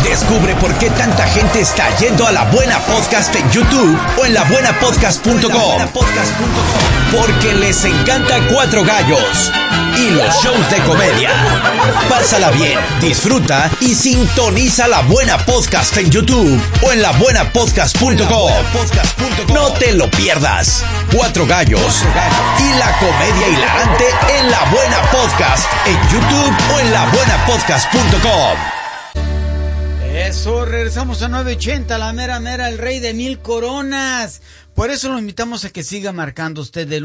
Descubre por qué tanta gente está yendo a La Buena Podcast en YouTube o en labuenapodcast.com. Porque les encanta Cuatro Gallos y los shows de comedia. Pásala bien, disfruta y sintoniza La Buena Podcast en YouTube o en labuenapodcast.com. No te lo pierdas. Cuatro Gallos y la comedia hilarante en La Buena Podcast en YouTube o en labuenapodcast.com. Eso, regresamos a 980, la mera mera, el rey de 1000 coronas. Por eso lo invitamos a que siga marcando usted del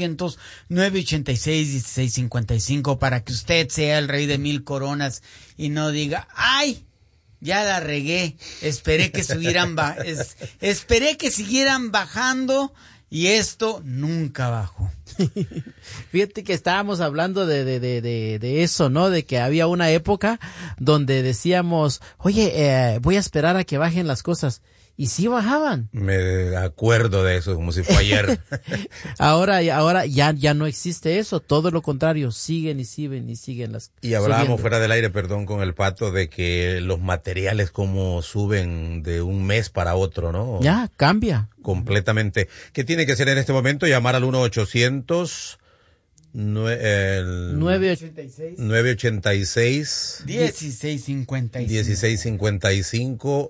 1-800-986-1655 para que usted sea el rey de 1000 coronas y no diga, ¡ay! Ya la regué, esperé que siguieran bajando y esto nunca bajó. Fíjate que estábamos hablando de eso, ¿no? De que había una época donde decíamos, oye, voy a esperar a que bajen las cosas. Y sí bajaban. Me acuerdo de eso como si fue ayer. Ahora ya no existe eso, todo lo contrario, siguen y siguen las. Y hablábamos subiendo. fuera del aire, perdón, con el Pato, de que los materiales como suben de un mes para otro, ¿no? Ya, cambia. Completamente. ¿Qué tiene que hacer en este momento? Llamar al 1-800 986 1655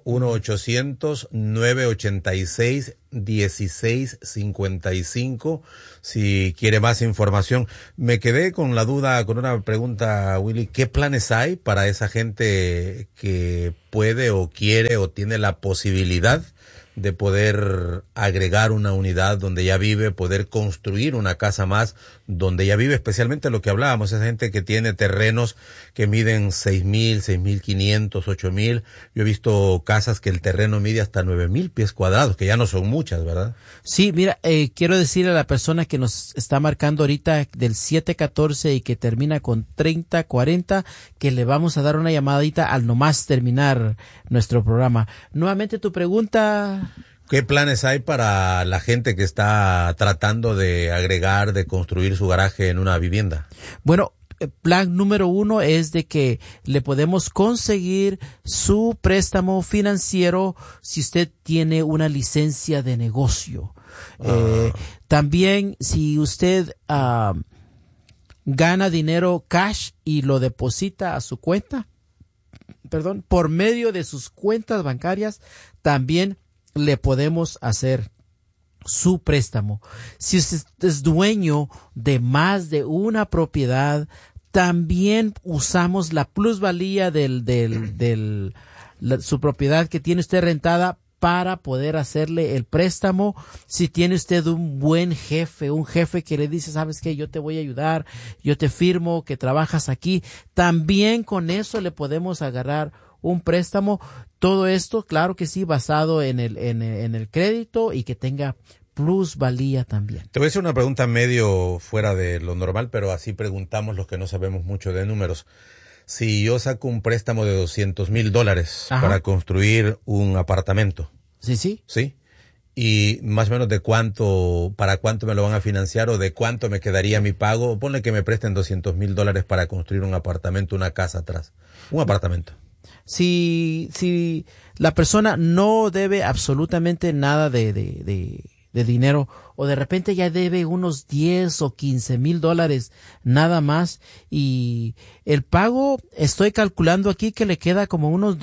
1-800-986-1655 si quiere más información. Me quedé con la duda, con una pregunta, Willy, ¿qué planes hay para esa gente que puede o quiere o tiene la posibilidad de poder agregar una unidad donde ya vive, poder construir una casa más donde ya vive, especialmente lo que hablábamos, esa gente que tiene terrenos que miden 6,000, 6,500, 8,000? Yo he visto casas que el terreno mide hasta 9,000 pies cuadrados, que ya no son muchas, ¿verdad? Sí, mira, quiero decirle a la persona que nos está marcando ahorita del 714 y que termina con 3040 que le vamos a dar una llamadita al nomás terminar nuestro programa. Nuevamente tu pregunta. ¿Qué planes hay para la gente que está tratando de agregar, de construir su garaje en una vivienda? Bueno, plan número 1 es de que le podemos conseguir su préstamo financiero si usted tiene una licencia de negocio. También si usted gana dinero cash y lo deposita a su cuenta, por medio de sus cuentas bancarias, también le podemos hacer su préstamo. Si usted es dueño de más de una propiedad, también usamos la plusvalía su propiedad que tiene usted rentada para poder hacerle el préstamo. Si tiene usted un buen jefe, un jefe que le dice, ¿sabes qué? Yo te voy a ayudar, yo te firmo que trabajas aquí, también con eso le podemos agarrar un préstamo. Todo esto, claro que sí, basado en el crédito y que tenga plusvalía también. Te voy a hacer una pregunta medio fuera de lo normal, pero así preguntamos los que no sabemos mucho de números. Si yo saco un préstamo de $200,000 para construir un apartamento. Sí. ¿Sí? Y más o menos para cuánto me lo van a financiar o de cuánto me quedaría mi pago. Ponle que me presten $200,000 para construir un apartamento, una casa atrás. Un apartamento. Si la persona no debe absolutamente nada de dinero, o de repente ya debe unos 10 o 15 mil dólares nada más, y el pago, estoy calculando aquí que le queda como unos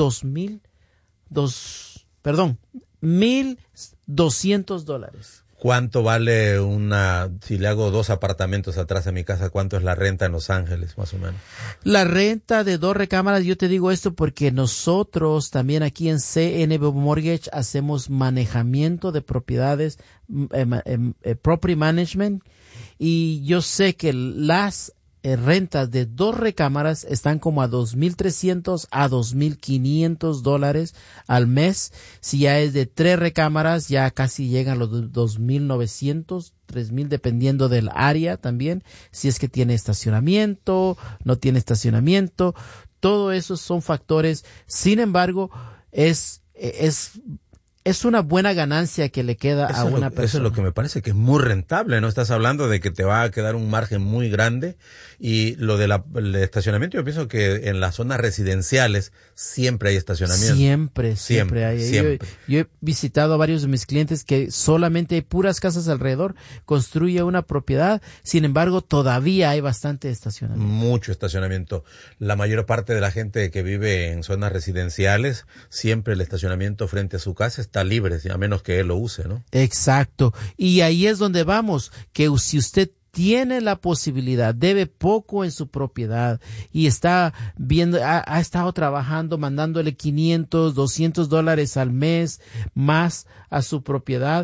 $1,200. ¿Cuánto vale si le hago 2 apartamentos atrás de mi casa, cuánto es la renta en Los Ángeles, más o menos? La renta de 2 recámaras, yo te digo esto porque nosotros también aquí en CNB Mortgage hacemos manejamiento de propiedades, property management, y yo sé que las rentas de 2 recámaras están como a $2,300 a $2,500 al mes. Si ya es de 3 recámaras, ya casi llegan a los 2,900, 3,000, dependiendo del área también. Si es que tiene estacionamiento, no tiene estacionamiento, todo eso son factores. Sin embargo, es es una buena ganancia que le queda a una persona. Eso es lo que me parece que es muy rentable, ¿no? Estás hablando de que te va a quedar un margen muy grande, y lo del estacionamiento, yo pienso que en las zonas residenciales siempre hay estacionamiento. Siempre hay. Siempre. Yo he visitado a varios de mis clientes que solamente hay puras casas alrededor, construye una propiedad, sin embargo todavía hay bastante estacionamiento. Mucho estacionamiento. La mayor parte de la gente que vive en zonas residenciales, siempre el estacionamiento frente a su casa está libre, a menos que él lo use, ¿no? Exacto. Y ahí es donde vamos, que si usted tiene la posibilidad, debe poco en su propiedad y está viendo, ha estado trabajando, mandándole $500, $200 al mes más a su propiedad,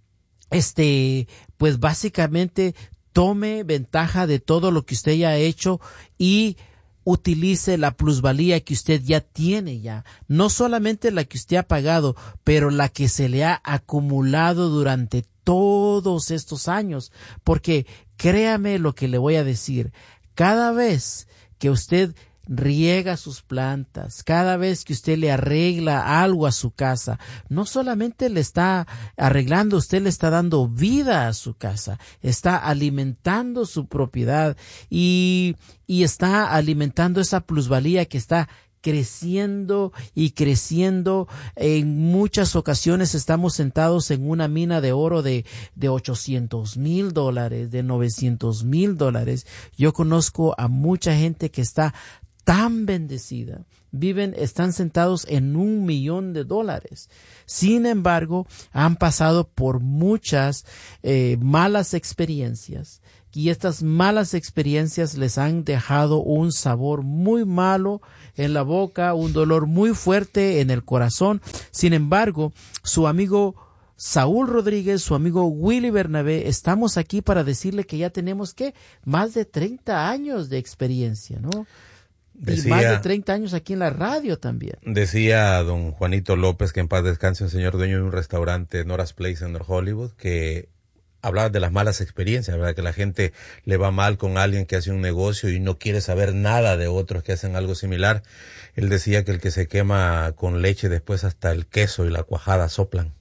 pues básicamente tome ventaja de todo lo que usted ya ha hecho y utilice la plusvalía que usted ya tiene ya. No solamente la que usted ha pagado, pero la que se le ha acumulado durante todos estos años. Porque créame lo que le voy a decir. Cada vez que usted riega sus plantas, cada vez que usted le arregla algo a su casa, no solamente le está arreglando, usted le está dando vida a su casa, está alimentando su propiedad y está alimentando esa plusvalía que está creciendo y creciendo. En muchas ocasiones estamos sentados en una mina de oro de $800,000, de $900,000. Yo conozco a mucha gente que está tan bendecida, están sentados en $1 millón. Sin embargo, han pasado por muchas malas experiencias, y estas malas experiencias les han dejado un sabor muy malo en la boca, un dolor muy fuerte en el corazón. Sin embargo, su amigo Saúl Rodríguez, su amigo Willy Bernabé, estamos aquí para decirle que ya tenemos más de 30 años de experiencia, ¿no? Y más de 30 años aquí en la radio también. Decía don Juanito López, que en paz descanse, un señor dueño de un restaurante, Nora's Place en North Hollywood, que hablaba de las malas experiencias, ¿verdad? Que la gente le va mal con alguien que hace un negocio y no quiere saber nada de otros que hacen algo similar. Él decía que el que se quema con leche, después hasta el queso y la cuajada soplan.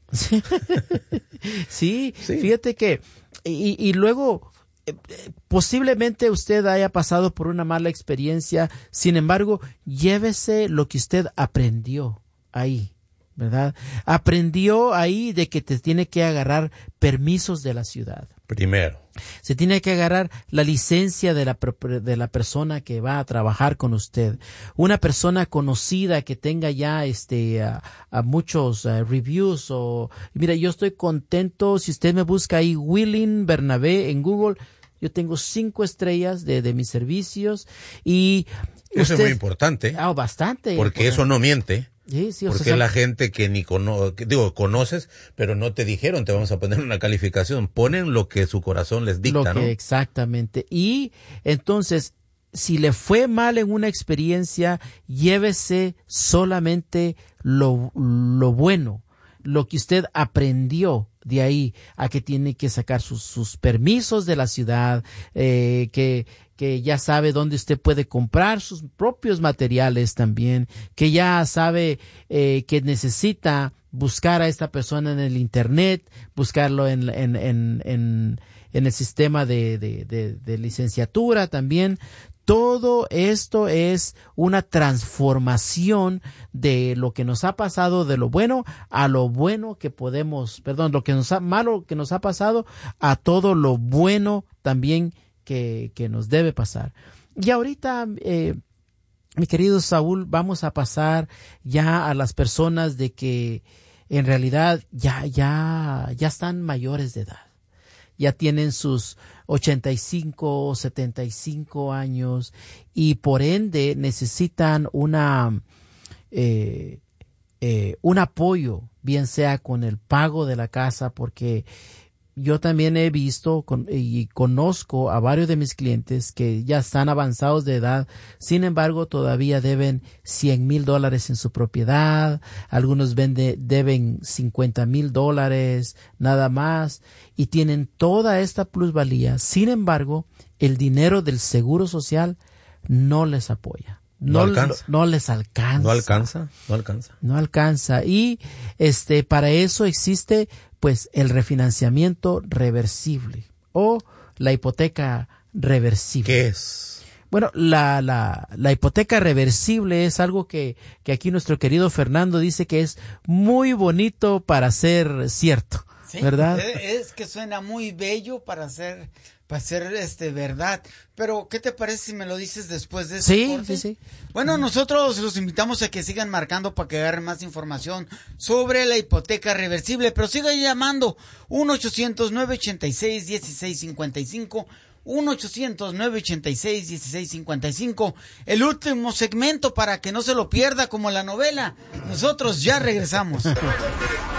Sí, fíjate que, y luego, posiblemente usted haya pasado por una mala experiencia, sin embargo, llévese lo que usted aprendió ahí, ¿verdad? Aprendió ahí de que te tiene que agarrar permisos de la ciudad. Primero. Se tiene que agarrar la licencia de la persona que va a trabajar con usted. Una persona conocida que tenga ya a muchos reviews. Mira, yo estoy contento. Si usted me busca ahí Willy Bernabé en Google, yo tengo 5 estrellas de mis servicios. Y eso es muy importante. Bastante. Porque eso no miente. Sí, porque la gente que ni conoces, pero no te dijeron, te vamos a poner una calificación. Ponen lo que su corazón les dicta, ¿no? Exactamente. Y entonces, si le fue mal en una experiencia, llévese solamente lo bueno, lo que usted aprendió de ahí, a que tiene que sacar sus permisos de la ciudad, que ya sabe dónde usted puede comprar sus propios materiales también, que ya sabe que necesita buscar a esta persona en el internet, buscarlo en el sistema de licenciatura también. Todo esto es una transformación de lo que nos ha pasado, de lo bueno a lo bueno que podemos, malo que nos ha pasado a todo lo bueno también que nos debe pasar. Y ahorita, mi querido Saúl, vamos a pasar ya a las personas de que en realidad ya están mayores de edad. Ya tienen sus 85, 75 años y por ende necesitan un apoyo, bien sea con el pago de la casa, porque yo también he visto y conozco a varios de mis clientes que ya están avanzados de edad, sin embargo todavía deben $100,000 en su propiedad, algunos deben $50,000 nada más y tienen toda esta plusvalía. Sin embargo, el dinero del Seguro Social no les apoya. No alcanza. No les alcanza. No alcanza. Y para eso existe pues el refinanciamiento reversible o la hipoteca reversible. ¿Qué es? Bueno, la hipoteca reversible es algo que aquí nuestro querido Fernando dice que es muy bonito para ser cierto, ¿sí? ¿Verdad? Es que suena muy bello para ser verdad. Pero, ¿qué te parece si me lo dices después de ese corte? Sí. Bueno, nosotros los invitamos a que sigan marcando para que agarren más información sobre la hipoteca reversible, pero sigan llamando 1-800-986-1655, 1-800-986-1655, el último segmento para que no se lo pierda como la novela. Nosotros ya regresamos.